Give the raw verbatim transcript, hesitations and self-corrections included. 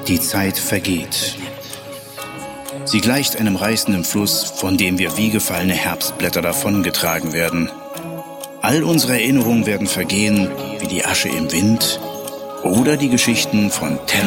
Die Zeit vergeht. Sie gleicht einem reißenden Fluss, von dem wir wie gefallene Herbstblätter davongetragen werden. All unsere Erinnerungen werden vergehen wie die Asche im Wind oder die Geschichten von Ten